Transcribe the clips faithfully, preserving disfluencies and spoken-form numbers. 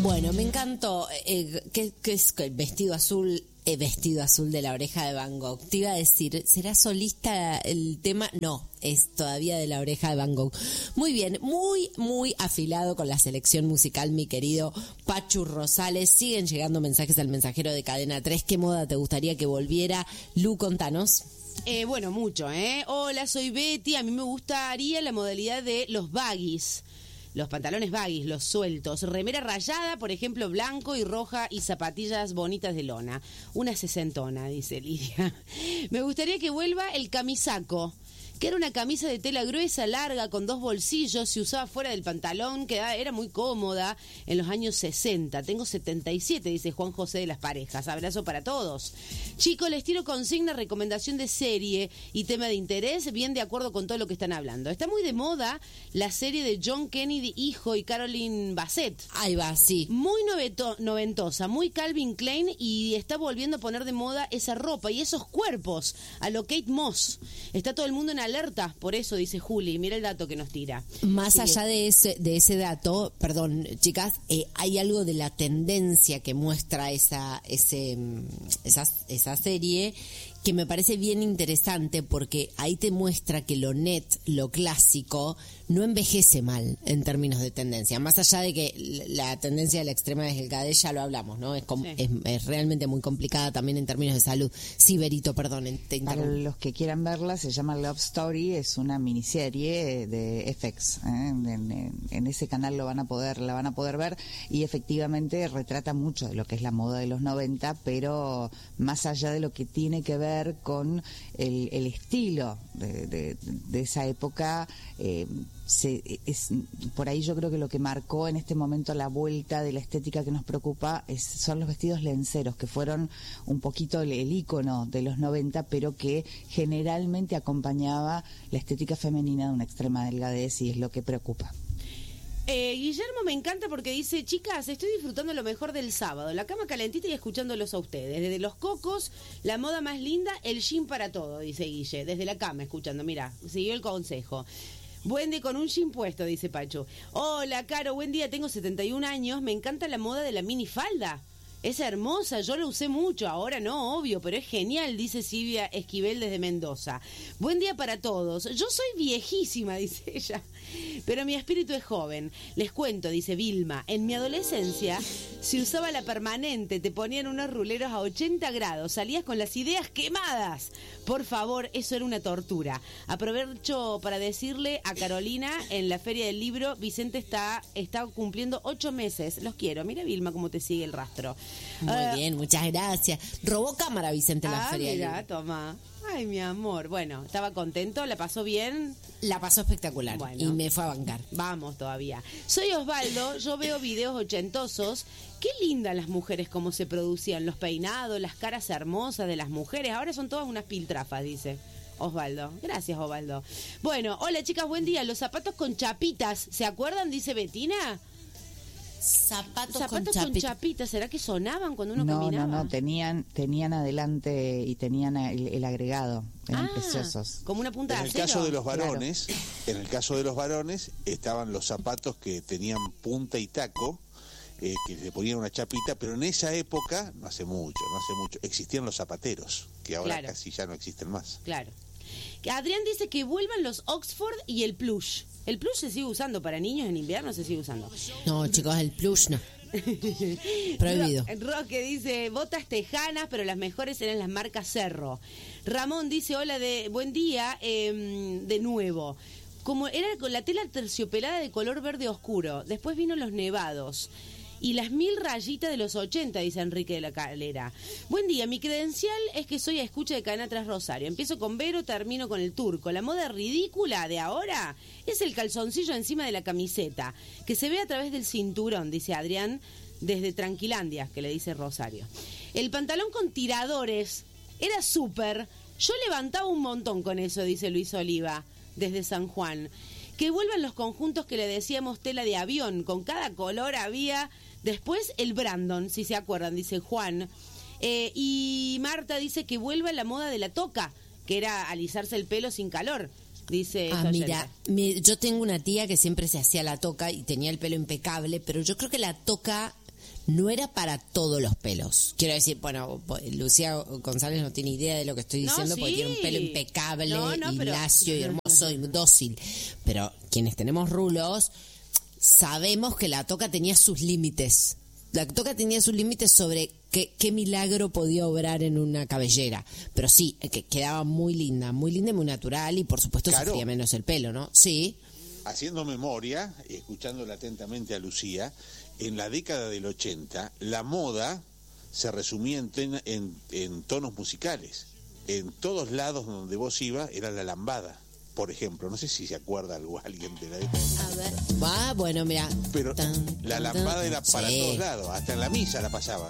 Bueno, me encantó. Eh, ¿qué, qué es el vestido azul? El vestido azul de la oreja de Van Gogh. Te iba a decir, ¿será solista el tema? No, es todavía de la oreja de Van Gogh. Muy bien, muy, muy afilado con la selección musical, mi querido Pachu Rosales. Siguen llegando mensajes al mensajero de Cadena tres. ¿Qué moda te gustaría que volviera? Lu, contanos. Eh, bueno, mucho, ¿eh? Hola, soy Betty. A mí me gustaría la modalidad de los baggies. Los pantalones baggies, los sueltos, remera rayada, por ejemplo, blanco y roja, y zapatillas bonitas de lona. Una sesentona, dice Lidia. Me gustaría que vuelva el camisaco, que era una camisa de tela gruesa, larga, con dos bolsillos, se usaba fuera del pantalón, que era muy cómoda en los años sesenta. Tengo setenta y siete, dice Juan José de Las Parejas. Abrazo para todos. Chicos, les tiro consigna, recomendación de serie y tema de interés, bien de acuerdo con todo lo que están hablando. Está muy de moda la serie de John Kennedy, hijo, y Caroline Bassett. Ahí va, sí. Muy noveto- noventosa, muy Calvin Klein, y está volviendo a poner de moda esa ropa y esos cuerpos a lo Kate Moss. Está todo el mundo en alerta, por eso, dice Juli. Mira el dato que nos tira. Más Sí. allá de ese de ese dato, perdón, chicas, eh, hay algo de la tendencia que muestra esa ese mm, esa, esa serie que me parece bien interesante, porque ahí te muestra que lo net, lo clásico, no envejece mal en términos de tendencia. Más allá de que la tendencia de la extrema delgadez, ya lo hablamos, ¿no? Es, com- Sí. es, es realmente muy complicada también en términos de salud. Sí, Berito, perdón, te Para interrumpo. los que quieran verla, se llama Love Story, es una miniserie de F X. ¿eh? En, en- en ese canal lo van a poder, la van a poder ver, y efectivamente retrata mucho de lo que es la moda de los noventa, pero más allá de lo que tiene que ver con el, el estilo de, de- de esa época. eh, Se, es, por ahí yo creo que lo que marcó en este momento la vuelta de la estética que nos preocupa es, son los vestidos lenceros, que fueron un poquito el, el ícono de los noventa, pero que generalmente acompañaba la estética femenina de una extrema delgadez, y es lo que preocupa. Eh, Guillermo me encanta porque dice: chicas, estoy disfrutando lo mejor del sábado, la cama calentita y escuchándolos a ustedes. Desde los cocos, la moda más linda, el jean para todo, dice Guille. Desde la cama escuchando, mira, siguió el consejo. Buen día con un jean puesto, dice Pacho. Hola, Caro, buen día, tengo setenta y un años, me encanta la moda de la minifalda. Es hermosa, yo la usé mucho, ahora no, obvio, pero es genial, dice Silvia Esquivel desde Mendoza. Buen día para todos. Yo soy viejísima, dice ella, pero mi espíritu es joven. Les cuento, dice Vilma, en mi adolescencia se usaba la permanente, te ponían unos ruleros a ochenta grados, salías con las ideas quemadas. Por favor, eso era una tortura. Aprovecho para decirle a Carolina, en la Feria del Libro, Vicente está, está cumpliendo ocho meses. Los quiero. Mira, Vilma, cómo te sigue el rastro. Muy Ah, bien, muchas gracias. Robó cámara Vicente en la ah, feria. del mira, libro. toma. Ay, mi amor. Bueno, estaba contento, la pasó bien. La pasó espectacular, Bueno. y me fue a bancar. Vamos todavía. Soy Osvaldo, yo veo videos ochentosos. Qué lindas las mujeres, cómo se producían, los peinados, las caras hermosas de las mujeres. Ahora son todas unas piltrafas, dice Osvaldo. Gracias, Osvaldo. Bueno, hola chicas, buen día. Los zapatos con chapitas, ¿se acuerdan? Dice Betina. Zapatos, Zapatos con con chapita. chapitas, ¿será que sonaban cuando uno No, caminaba? no, no, tenían, tenían adelante y tenían el, el agregado, eran Ah, preciosos. como una punta En de el acero. caso de los Claro. varones, en el caso de los varones estaban los zapatos que tenían punta y taco, eh, que se ponían una chapita, pero en esa época, no hace mucho, no hace mucho, existían los zapateros, que ahora Claro. casi ya no existen más. Claro. Adrián dice que vuelvan los Oxford y el plush. El plush se sigue usando para niños en invierno, se sigue usando. No, chicos, el plush no. Prohibido. Ro- Roque dice, botas tejanas, pero las mejores eran las marcas Cerro. Ramón dice, hola, de buen día, eh, de nuevo. Como era con la tela terciopelada de color verde oscuro. Después vino los nevados. Y las mil rayitas de los ochenta, dice Enrique de la Calera. Buen día, mi credencial es que soy a escucha de Cadena Tras Rosario. Empiezo con Vero, termino con el Turco. La moda ridícula de ahora es el calzoncillo encima de la camiseta, que se ve a través del cinturón, dice Adrián, desde Tranquilandia, que le dice Rosario. El pantalón con tiradores era súper. Yo levantaba un montón con eso, dice Luis Oliva, desde San Juan. Que vuelvan los conjuntos que le decíamos tela de avión, con cada color había. Después el Brandon, si se acuerdan, dice Juan. Eh, y Marta dice que vuelva la moda de la toca, que era alisarse el pelo sin calor, dice Ah, esta mira, oyente. mi- yo tengo una tía que siempre se hacía la toca y tenía el pelo impecable, pero yo creo que la toca no era para todos los pelos. Quiero decir, bueno, Lucía González no tiene idea de lo que estoy diciendo, no, sí. porque tiene un pelo impecable, no, no, y pero... lacio y hermoso y dócil. Pero quienes tenemos rulos sabemos que la toca tenía sus límites. La toca tenía sus límites sobre qué, qué milagro podía obrar en una cabellera. Pero sí, que quedaba muy linda, muy linda y muy natural, y por supuesto Claro. sufría menos el pelo, ¿no? Sí. Haciendo memoria, escuchándola atentamente a Lucía, en la década del ochenta, la moda se resumía en, ten, en, en tonos musicales. En todos lados donde vos ibas era la lambada, por ejemplo. No sé si se acuerda algo alguien de la década. A ver. Ah, bueno, mira. Pero Tan, la tan, lambada tan. era para Sí. todos lados, hasta en la misa la pasaban.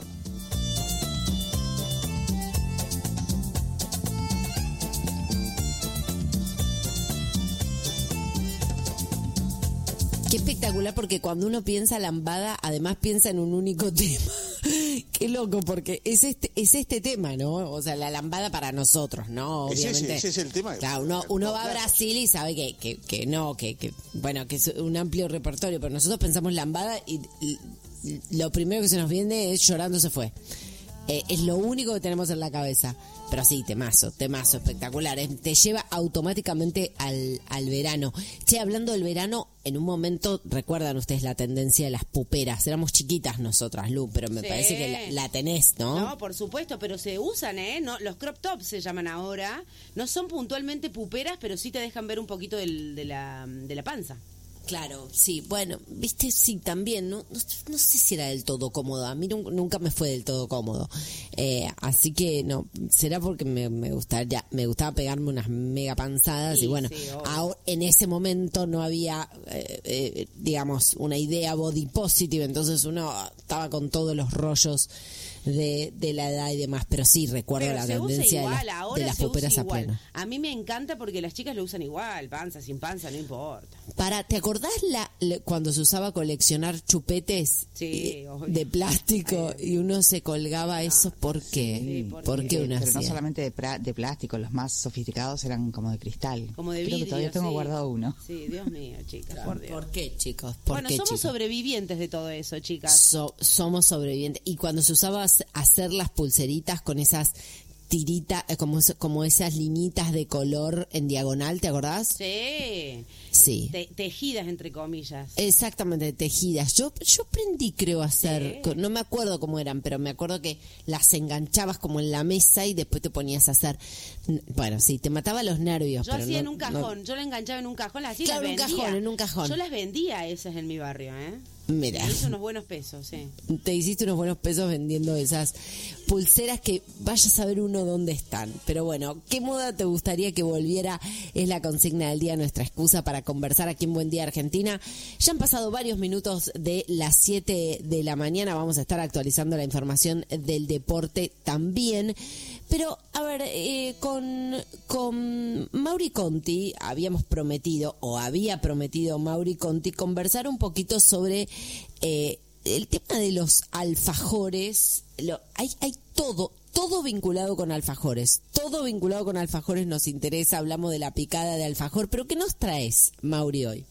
Qué espectacular, porque cuando uno piensa lambada, además piensa en un único tema. Qué loco, porque es este es este tema, ¿no? O sea, la lambada para nosotros, ¿no? Ese, Obviamente. ese es el tema. Claro, uno, uno va a Brasil y sabe que, que, que no, que, que, bueno, que es un amplio repertorio, pero nosotros pensamos lambada y, y lo primero que se nos viene es Llorando se fue. Eh, es lo único que tenemos en la cabeza. Pero sí, temazo, temazo, espectacular. Eh, te lleva automáticamente al, al verano. Che, hablando del verano, en un momento, recuerdan ustedes la tendencia de las puperas. Éramos chiquitas nosotras, Lu, pero me Sí. parece que la, la tenés, ¿no? No, por supuesto, pero se usan, ¿eh? No, los crop tops se llaman ahora. No son puntualmente puperas, pero sí te dejan ver un poquito del, de, la, de la panza. Claro, sí, bueno, viste, sí, también, no, no, no sé si era del todo cómodo, a mí nun- nunca me fue del todo cómodo, eh, así que no, será porque me, me gustaría, me gustaba pegarme unas mega panzadas, Sí, y bueno, sí, obvio. ahora, en ese momento no había, eh, eh, digamos, una idea body positive, entonces uno estaba con todos los rollos de, de la edad y demás, pero sí recuerdo Pero la se usa tendencia igual, de las, ahora de las se usa puperas a igual. pleno. A mí me encanta porque las chicas lo usan igual, panza, sin panza, no importa. Para, ¿te acordás la, la- cuando se usaba coleccionar chupetes Sí, eh, obvio. de plástico y uno se colgaba eso? ¿Por qué? sí, ¿por ¿Por qué? qué uno Pero no hacía? solamente de, pra- de plástico, los más sofisticados eran como de cristal. Como de Creo vidrio, que todavía tengo sí. guardado uno. Sí, Dios mío, chicas, por Dios. ¿Por qué, chicos? ¿Por Bueno, qué, somos chicos? sobrevivientes de todo eso, chicas. So- somos sobrevivientes. Y cuando se usaba hac- hacer las pulseritas con esas tiritas, eh, como, es- como esas linitas de color en diagonal, ¿te acordás? Sí, Sí. Te- tejidas entre comillas. Exactamente, tejidas. Yo yo aprendí, creo, a hacer, Sí. co- no me acuerdo cómo eran, pero me acuerdo que las enganchabas como en la mesa y después te ponías a hacer. N- Bueno, sí, te mataba los nervios. Yo pero hacía no- en un no- cajón, yo la enganchaba en un cajón, las hacía y Claro, las en un vendía. cajón, en un cajón. Yo las vendía esas en mi barrio, ¿eh? Mira, Me hice unos buenos pesos, sí. te hiciste unos buenos pesos vendiendo esas pulseras que vaya a saber uno dónde están. Pero bueno, ¿qué moda te gustaría que volviera? Es la consigna del día, nuestra excusa para conversar aquí en Buen Día Argentina. Ya han pasado varios minutos de las siete de la mañana. Vamos a estar actualizando la información del deporte también. Pero, a ver, eh, con, con Mauri Conti habíamos prometido, o había prometido Mauri Conti, conversar un poquito sobre eh, el tema de los alfajores. Lo, hay, hay todo, todo vinculado con alfajores. Todo vinculado con alfajores nos interesa. Hablamos de la picada de alfajor. Pero ¿qué nos traes, Mauri, hoy?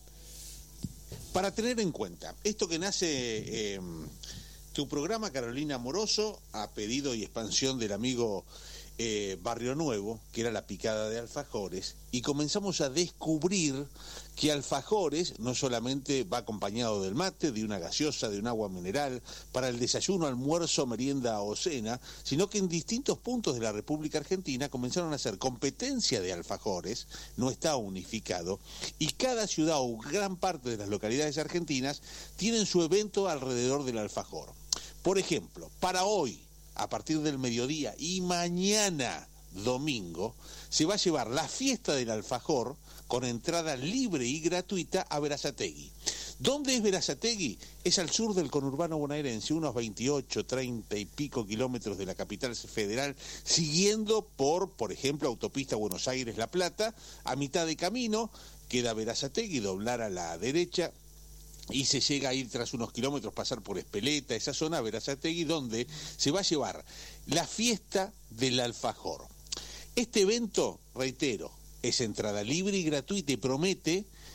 Para tener en cuenta, esto que nace eh, tu programa, Carolina Moroso, a pedido y expansión del amigo eh, Barrio Nuevo, que era la picada de alfajores, y comenzamos a descubrir que alfajores no solamente va acompañado del mate, de una gaseosa, de un agua mineral, para el desayuno, almuerzo, merienda o cena, sino que en distintos puntos de la República Argentina comenzaron a hacer competencia de alfajores, no está unificado, y cada ciudad o gran parte de las localidades argentinas tienen su evento alrededor del alfajor. Por ejemplo, para hoy, a partir del mediodía y mañana domingo, se va a llevar la fiesta del alfajor con entrada libre y gratuita a Berazategui. ¿Dónde es Berazategui? Es al sur del conurbano bonaerense, unos veintiocho, treinta y pico kilómetros de la capital federal, siguiendo por, por ejemplo, autopista Buenos Aires-La Plata. A mitad de camino queda Berazategui, doblar a la derecha, y se llega a ir tras unos kilómetros, pasar por Espeleta, esa zona, Berazategui, donde se va a llevar la fiesta del alfajor. Este evento, reitero, es entrada libre y gratuita y promete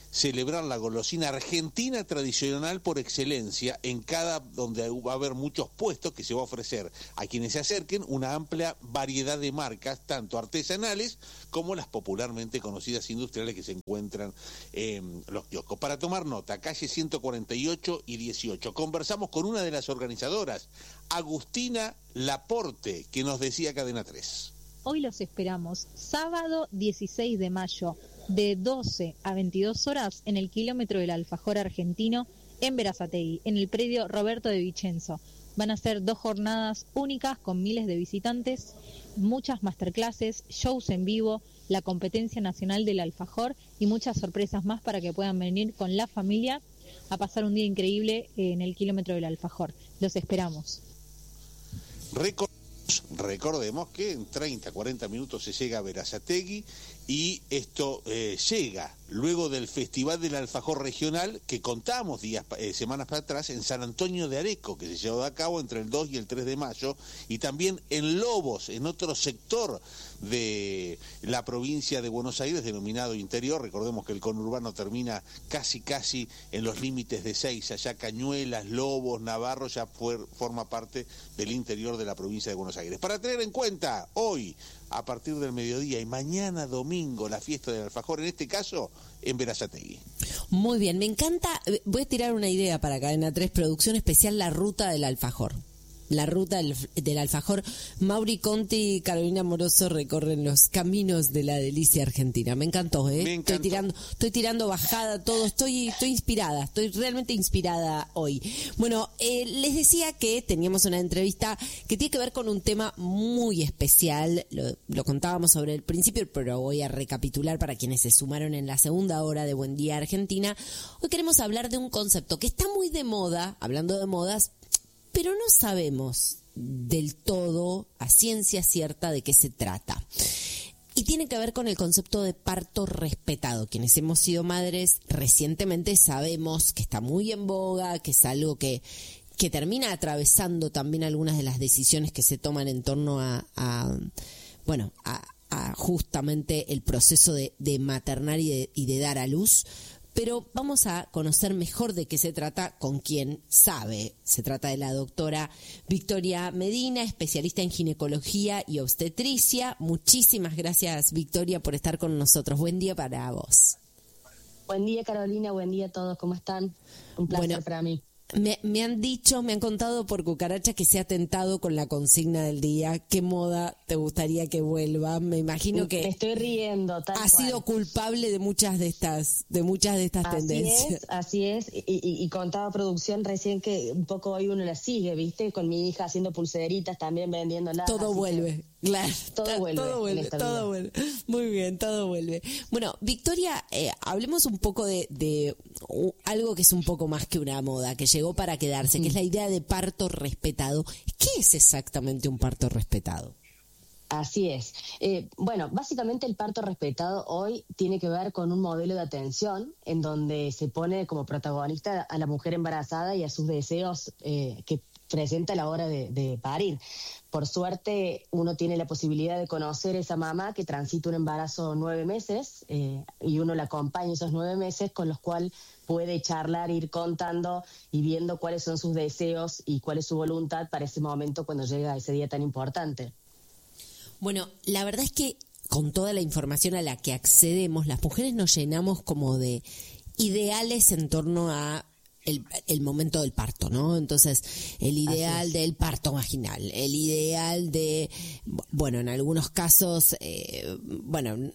celebrar la golosina argentina tradicional por excelencia en cada, donde va a haber muchos puestos que se va a ofrecer a quienes se acerquen una amplia variedad de marcas, tanto artesanales como las popularmente conocidas industriales que se encuentran en los kioscos. Para tomar nota, calle ciento cuarenta y ocho y dieciocho. Conversamos con una de las organizadoras, Agustina Laporte, que nos decía Cadena tres. Hoy los esperamos, sábado dieciséis de mayo, de doce a veintidós horas, en el kilómetro del Alfajor Argentino, en Berazategui, en el predio Roberto de Vicenzo. Van a ser dos jornadas únicas con miles de visitantes, muchas masterclasses, shows en vivo, la competencia nacional del alfajor y muchas sorpresas más para que puedan venir con la familia a pasar un día increíble en el kilómetro del Alfajor. Los esperamos. Recordemos, recordemos que en treinta, cuarenta minutos se llega a Berazategui y esto eh, llega luego del Festival del Alfajor Regional que contamos días, eh, semanas para atrás en San Antonio de Areco, que se llevó a cabo entre el dos y el tres de mayo, y también en Lobos, en otro sector de la provincia de Buenos Aires, denominado interior. Recordemos que el conurbano termina casi casi en los límites de Seiza, allá Cañuelas, Lobos, Navarro ya fue, forma parte del interior de la provincia de Buenos Aires. Para tener en cuenta, hoy, a partir del mediodía y mañana domingo, la fiesta del alfajor, en este caso, en Berazategui. Muy bien, me encanta. Voy a tirar una idea para Cadena tres, producción especial, la ruta del alfajor. La ruta del, del alfajor. Mauri Conti y Carolina Moroso recorren los caminos de la delicia argentina. Me encantó, ¿eh? Me encantó. Estoy tirando, estoy tirando bajada, todo. Estoy, estoy inspirada, estoy realmente inspirada hoy. Bueno, eh, les decía que teníamos una entrevista que tiene que ver con un tema muy especial. Lo, lo contábamos sobre el principio, pero voy a recapitular para quienes se sumaron en la segunda hora de Buen Día Argentina. Hoy queremos hablar de un concepto que está muy de moda, hablando de modas, pero no sabemos del todo a ciencia cierta de qué se trata. Y tiene que ver con el concepto de parto respetado. Quienes hemos sido madres recientemente sabemos que está muy en boga, que es algo que, que termina atravesando también algunas de las decisiones que se toman en torno a, a bueno, a, a justamente el proceso de, de maternar y de, y de dar a luz. Pero vamos a conocer mejor de qué se trata con quien sabe. Se trata de la doctora Victoria Medina, especialista en ginecología y obstetricia. Muchísimas gracias, Victoria, por estar con nosotros. Buen día para vos. Buen día, Carolina. Buen día a todos. ¿Cómo están? Un placer bueno, para mí. Me, me han dicho, me han contado por cucaracha que se ha tentado con la consigna del día. ¿Qué moda te gustaría que vuelva? Me imagino que me estoy riendo. Tal ha cual. sido culpable de muchas de estas, de muchas de estas así tendencias. Es, así es. Y, y, y contaba producción recién que un poco hoy uno la sigue, ¿viste? Con mi hija haciendo pulseritas, también vendiéndolas. Todo vuelve. Claro, todo vuelve. Todo vuelve, todo vida. vuelve. Muy bien, todo vuelve. Bueno, Victoria, eh, hablemos un poco de, de uh, algo que es un poco más que una moda, que llegó para quedarse, mm. que es la idea de parto respetado. ¿Qué es exactamente un parto respetado? Así es. Eh, bueno, básicamente el parto respetado hoy tiene que ver con un modelo de atención en donde se pone como protagonista a la mujer embarazada y a sus deseos eh, que presenta a la hora de, de parir. Por suerte, uno tiene la posibilidad de conocer a esa mamá que transita un embarazo nueve meses eh, y uno la acompaña esos nueve meses, con los cuales puede charlar, ir contando y viendo cuáles son sus deseos y cuál es su voluntad para ese momento cuando llega ese día tan importante. Bueno, la verdad es que con toda la información a la que accedemos, las mujeres nos llenamos como de ideales en torno a El, el momento del parto, ¿no? Entonces, el ideal del parto vaginal, el ideal de, bueno, en algunos casos, eh, bueno, n-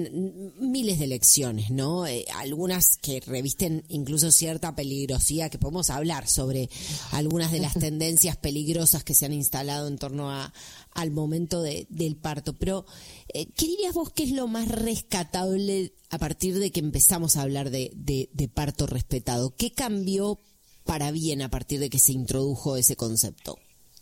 n- miles de lecciones, ¿no? Eh, algunas que revisten incluso cierta peligrosidad, que podemos hablar sobre algunas de las tendencias peligrosas que se han instalado en torno a al momento de, del parto. Pero, eh, ¿qué dirías vos que es lo más rescatable a partir de que empezamos a hablar de, de, de parto respetado? ¿Qué cambió para bien a partir de que se introdujo ese concepto?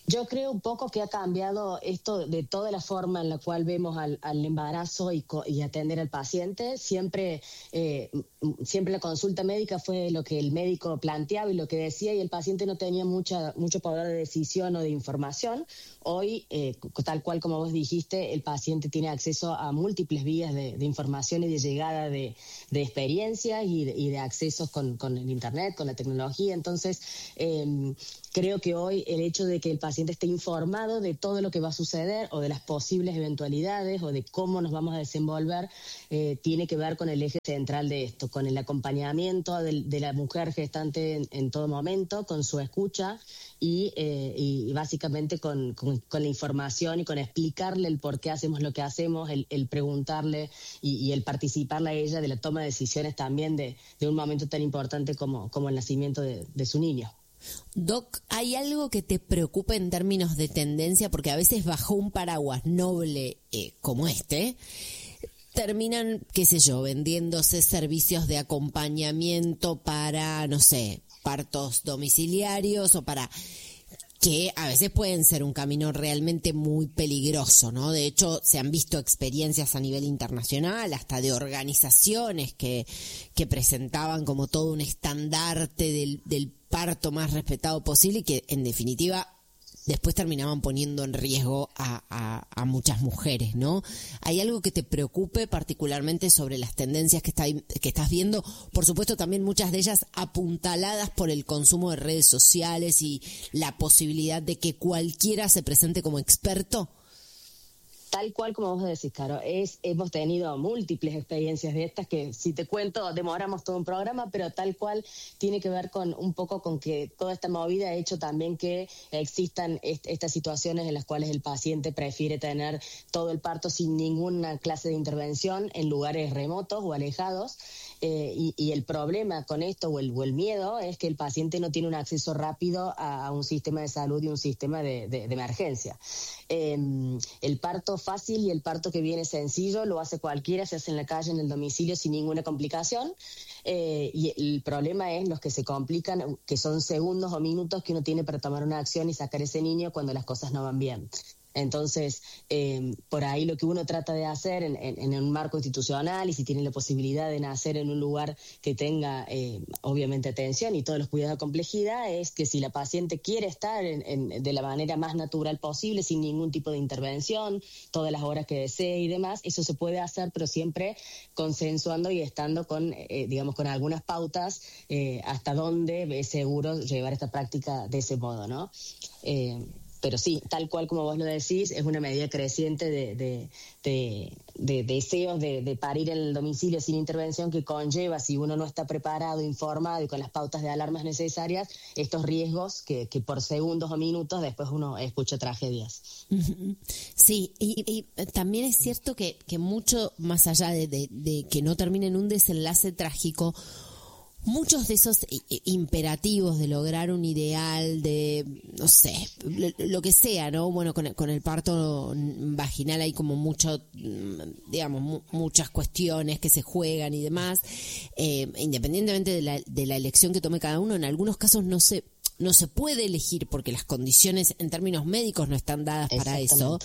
Yo creo un poco que ha cambiado esto de toda la forma en la cual vemos al, al embarazo y, co- y atender al paciente. Siempre, eh, siempre la consulta médica fue lo que el médico planteaba y lo que decía, y el paciente no tenía mucha, mucho poder de decisión o de información. Hoy, eh, tal cual como vos dijiste, el paciente tiene acceso a múltiples vías de, de información y de llegada de, de experiencias y de, y de accesos con, con el Internet, con la tecnología. Entonces, eh, creo que hoy el hecho de que el paciente esté informado de todo lo que va a suceder o de las posibles eventualidades o de cómo nos vamos a desenvolver eh, tiene que ver con el eje central de esto, con el acompañamiento de, de la mujer gestante en, en todo momento, con su escucha y, eh, y básicamente con, con, con la información y con explicarle el por qué hacemos lo que hacemos, el, el preguntarle y, y el participarle a ella de la toma de decisiones también de, de un momento tan importante como, como el nacimiento de, de su niño. Doc, ¿hay algo que te preocupe en términos de tendencia? Porque a veces bajo un paraguas noble eh, como este, terminan, qué sé yo, vendiéndose servicios de acompañamiento para, no sé, partos domiciliarios o para... que a veces pueden ser un camino realmente muy peligroso, ¿no? De hecho, se han visto experiencias a nivel internacional, hasta de organizaciones que, que presentaban como todo un estandarte del, del parto más respetado posible y que, en definitiva, después terminaban poniendo en riesgo a, a, a muchas mujeres, ¿no? ¿Hay algo que te preocupe particularmente sobre las tendencias que, está, que estás viendo? Por supuesto, también muchas de ellas apuntaladas por el consumo de redes sociales y la posibilidad de que cualquiera se presente como experto. Tal cual como vos decís, Caro, es, hemos tenido múltiples experiencias de estas que, si te cuento, demoramos todo un programa, pero tal cual tiene que ver con un poco con que toda esta movida ha hecho también que existan est- estas situaciones en las cuales el paciente prefiere tener todo el parto sin ninguna clase de intervención en lugares remotos o alejados. Eh, y, y el problema con esto o el, o el miedo es que el paciente no tiene un acceso rápido a, a un sistema de salud y un sistema de, de, de emergencia. Eh, el parto fácil y el parto que viene sencillo lo hace cualquiera, se hace en la calle, en el domicilio, sin ninguna complicación. Eh, y el problema es los que se complican, que son segundos o minutos que uno tiene para tomar una acción y sacar ese niño cuando las cosas no van bien. Entonces, eh, por ahí lo que uno trata de hacer en, en, en un marco institucional, y si tiene la posibilidad de nacer en un lugar que tenga, eh, obviamente, atención y todos los cuidados de complejidad, es que si la paciente quiere estar en, en, de la manera más natural posible, sin ningún tipo de intervención, todas las horas que desee y demás, eso se puede hacer, pero siempre consensuando y estando con, eh, digamos, con algunas pautas eh, hasta dónde es seguro llevar esta práctica de ese modo, ¿no? Eh, Pero sí, tal cual como vos lo decís, es una medida creciente de, de, de, de deseos de, de parir en el domicilio sin intervención que conlleva, si uno no está preparado, informado y con las pautas de alarmas necesarias, estos riesgos que, que por segundos o minutos después uno escucha tragedias. Sí, y, y también es cierto que, que mucho más allá de, de, de que no termine en un desenlace trágico, muchos de esos imperativos de lograr un ideal, de, no sé, lo que sea, ¿no? Bueno, con el, con el parto vaginal hay como mucho, digamos, mu- muchas cuestiones que se juegan y demás. Eh, independientemente de la, de la elección que tome cada uno, en algunos casos no se, no se puede elegir porque las condiciones en términos médicos no están dadas para eso.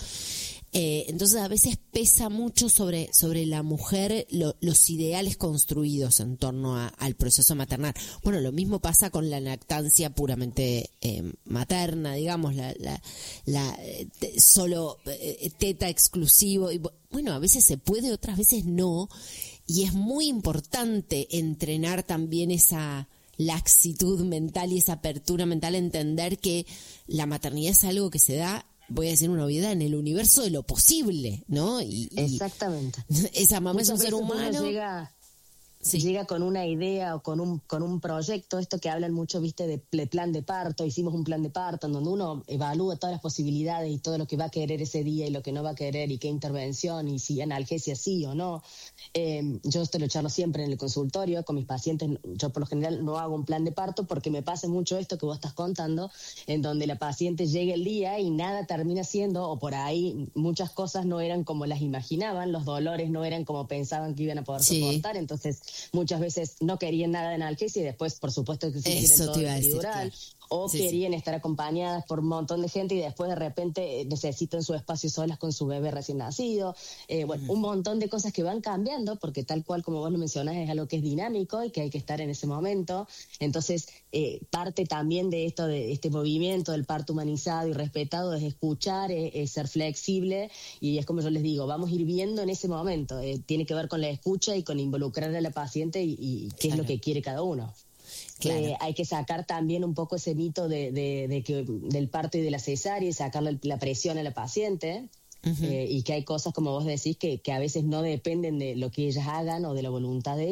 Eh, entonces a veces pesa mucho sobre, sobre la mujer lo, los ideales construidos en torno a, al proceso maternal. Bueno, lo mismo pasa con la lactancia puramente eh, materna, digamos, la, la, la te, solo eh, teta exclusivo. Y, bueno, a veces se puede, otras veces no. Y es muy importante entrenar también esa laxitud mental y esa apertura mental, entender que la maternidad es algo que se da, voy a decir una obviedad, en el universo de lo posible, ¿no? Y, y Exactamente. Esa mamá Muchas es un ser veces uno humano. Llega, sí. llega con una idea o con un con un proyecto, esto que hablan mucho, viste, de ple- plan de parto, hicimos un plan de parto en donde uno evalúa todas las posibilidades y todo lo que va a querer ese día y lo que no va a querer y qué intervención y si analgesia sí o no. Eh, yo esto lo charlo siempre en el consultorio con mis pacientes. Yo por lo general no hago un plan de parto porque me pasa mucho esto que vos estás contando, en donde la paciente llega el día y nada termina siendo, o por ahí muchas cosas no eran como las imaginaban, los dolores no eran como pensaban que iban a poder Sí. soportar, entonces muchas veces no querían nada de analgesia y después por supuesto que se quieren Eso todo te iba a decir, epidural. claro. o Sí, querían estar acompañadas por un montón de gente y después de repente necesitan su espacio solas con su bebé recién nacido. Eh, bueno, mm. un montón de cosas que van cambiando, porque tal cual como vos lo mencionás, es algo que es dinámico y que hay que estar en ese momento. Entonces, eh, parte también de esto, de este movimiento del parto humanizado y respetado, es escuchar, es, es ser flexible, y es como yo les digo, vamos a ir viendo en ese momento. Eh, tiene que ver con la escucha y con involucrar a la paciente y, y qué claro. es lo que quiere cada uno. Claro. Eh, hay que sacar también un poco ese mito de, de, de que del parto y de la cesárea y sacarle la presión a la paciente. Uh-huh. eh, y que hay cosas, como vos decís, que, que a veces no dependen de lo que ellas hagan o de la voluntad de